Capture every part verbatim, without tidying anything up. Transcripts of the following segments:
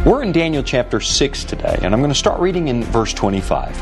We're in Daniel chapter six today, and I'm going to start reading in verse twenty-five.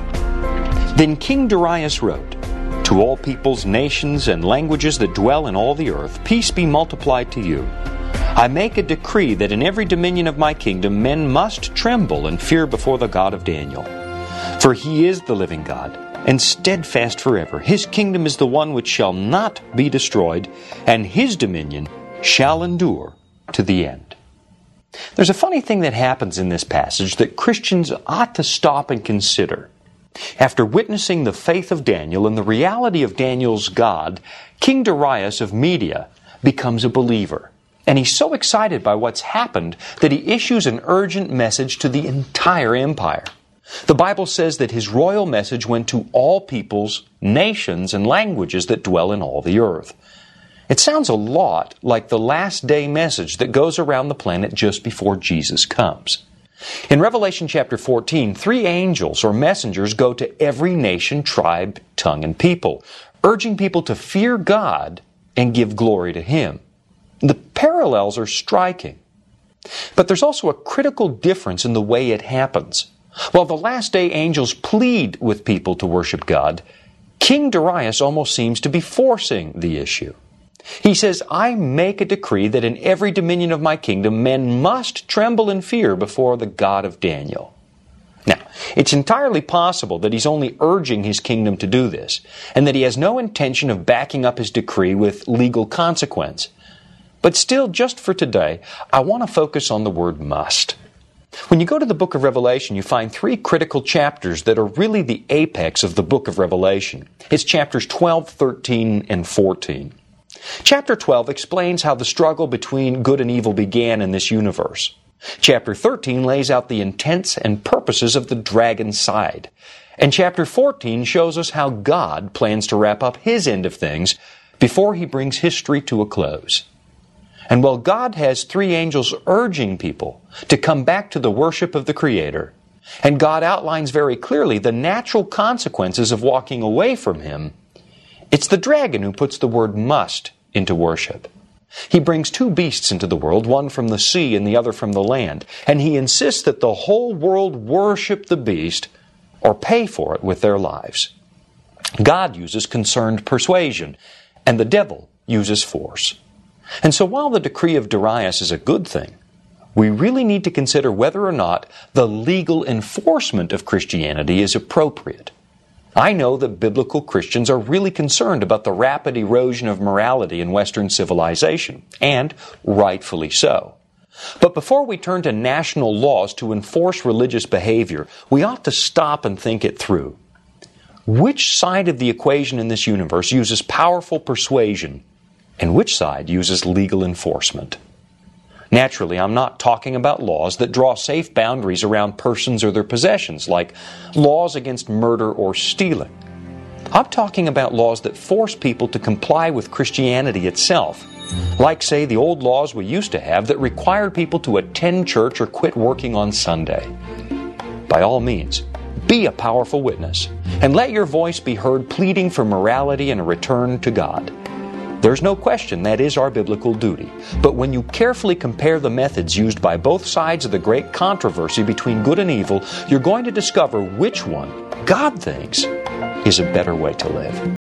Then King Darius wrote, "To all peoples, nations, and languages that dwell in all the earth, peace be multiplied to you. I make a decree that in every dominion of my kingdom men must tremble and fear before the God of Daniel. For he is the living God, and steadfast forever. His kingdom is the one which shall not be destroyed, and his dominion shall endure to the end." There's a funny thing that happens in this passage that Christians ought to stop and consider. After witnessing the faith of Daniel and the reality of Daniel's God, King Darius of Media becomes a believer. And he's so excited by what's happened that he issues an urgent message to the entire empire. The Bible says that his royal message went to all peoples, nations, and languages that dwell in all the earth. It sounds a lot like the last day message that goes around the planet just before Jesus comes. In Revelation chapter fourteen, three angels or messengers go to every nation, tribe, tongue, and people, urging people to fear God and give glory to Him. The parallels are striking. But there's also a critical difference in the way it happens. While the last day angels plead with people to worship God, King Darius almost seems to be forcing the issue. He says, "I make a decree that in every dominion of my kingdom men must tremble in fear before the God of Daniel." Now, it's entirely possible that he's only urging his kingdom to do this, and that he has no intention of backing up his decree with legal consequence. But still, just for today, I want to focus on the word must. When you go to the book of Revelation, you find three critical chapters that are really the apex of the book of Revelation. It's chapters twelve, thirteen, and fourteen. Chapter twelve explains how the struggle between good and evil began in this universe. Chapter thirteen lays out the intents and purposes of the dragon's side. And chapter fourteen shows us how God plans to wrap up His end of things before He brings history to a close. And while God has three angels urging people to come back to the worship of the Creator, and God outlines very clearly the natural consequences of walking away from Him, it's the dragon who puts the word must into worship. He brings two beasts into the world, one from the sea and the other from the land, and he insists that the whole world worship the beast or pay for it with their lives. God uses concerned persuasion, and the devil uses force. And so while the decree of Darius is a good thing, we really need to consider whether or not the legal enforcement of Christianity is appropriate. I know that biblical Christians are really concerned about the rapid erosion of morality in Western civilization, and rightfully so. But before we turn to national laws to enforce religious behavior, we ought to stop and think it through. Which side of the equation in this universe uses powerful persuasion, and which side uses legal enforcement? Naturally, I'm not talking about laws that draw safe boundaries around persons or their possessions, like laws against murder or stealing. I'm talking about laws that force people to comply with Christianity itself, like, say, the old laws we used to have that required people to attend church or quit working on Sunday. By all means, be a powerful witness, and let your voice be heard pleading for morality and a return to God. There's no question that is our biblical duty. But when you carefully compare the methods used by both sides of the great controversy between good and evil, you're going to discover which one God thinks is a better way to live.